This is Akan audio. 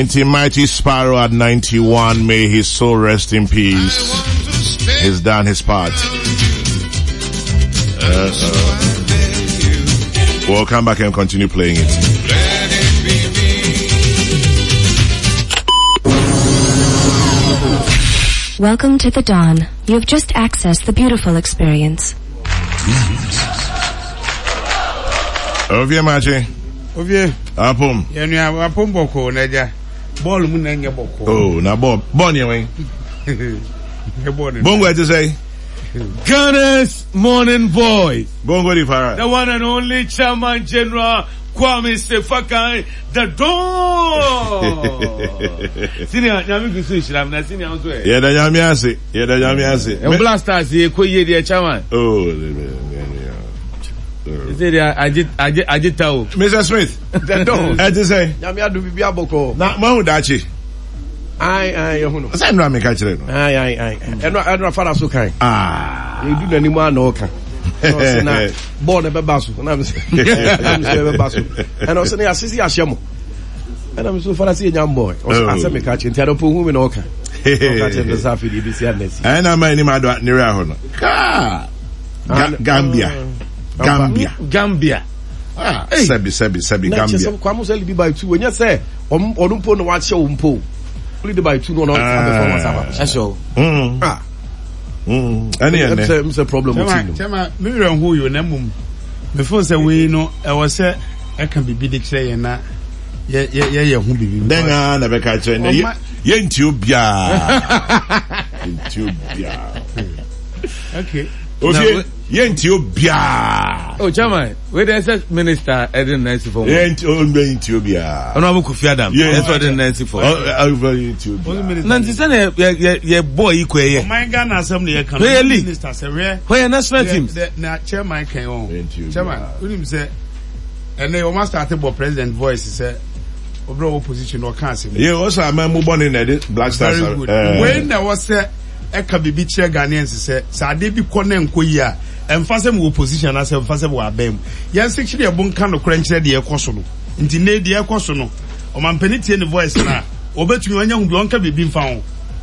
Ain't Mighty Sparrow at 91. May his soul rest in peace. He's done his part. We'll come back and continue playing it. Welcome to the dawn. You've just accessed the beautiful experience. Ovie Machi. Ovie. Apom. Yenu apom boko naja. Ball mu na nye boko. Oh, na ball. Ball nye wen. Bongo to say. Ghana's morning voice. Bongo di Farah. The one and only Chairman General Kwame Sefakai, the door. Senior, Yami Kusushi, I'm not senior. Yeah, the Yamiasi. Yeah, the Yamiasi. And Blasters, the Koye, the Chairman. Oh, I did tell Mr. Smith. The door. I just say, Yamia do Biaboko. Not Mahudachi. I, Send Rami Catcher. I, and not Father Sukai. Ah, you do anyone no can. Born a babasu, and I'm saying, and I was saying, I see Ashamo. And I'm so far as a young boy. I said, me catching terrible women, okay. Catching the Safi, the and I'm any mad at Nirahon. Gambia. Ah, Sebi, Gambia. Some Quamos will be by two. When you say, don't put no watch show umpo. Only by two, no, that's all. Ah. It's a problem with you. Chema, me who you name before say we know I was say I can be big say and na yeah who be then na be catch ye ntubia okay okay ye ntubia oh Chairman where there's a minister Eden Nancy for ye ntubia ono Kofi Adam that's what Eden Nancy for very ntubia Nancy say ye boy ikwe my Ghana assembly e kan minister say where national teams na chairman kan on chairman unim say and they almost started by president voice say obro opposition or can say yeah also am mo born in the Black Stars when there was say e ka bibi chair Ghanaians say ade bi kone nko yi a emfase mo opposition na say emfase mo abem yan secretary e bon kan no kora nkyere de ekoso no nti ne de ekoso no o man penity ne voice na obetumi anya hu bi onka bibi mfa ho